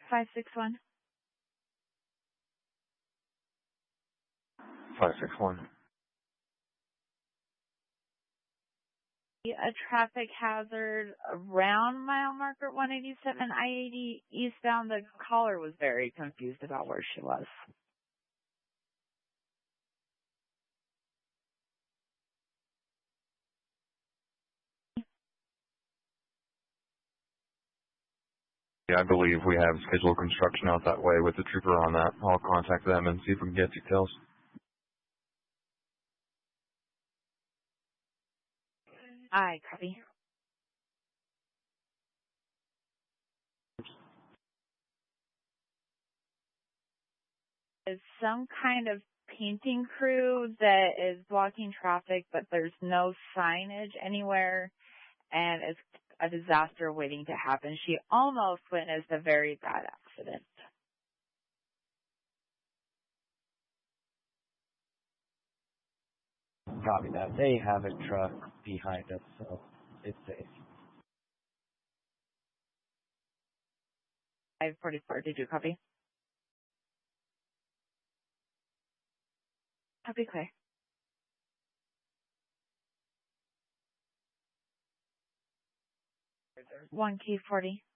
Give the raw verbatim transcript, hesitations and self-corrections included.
five six one. five six one. A traffic hazard around mile marker one eighty-seven I eighty eastbound. The caller was very confused about where she was. Yeah, I believe we have scheduled construction out that way with the trooper on that. I'll contact them and see if we can get details. Aye, copy. Is some kind of painting crew that is blocking traffic, but there's no signage anywhere, and it's a disaster waiting to happen. She almost witnessed a very bad accident. Copy that. They have a truck behind us, so it's safe. five forty-four, did you copy? Copy, clear. one K forty.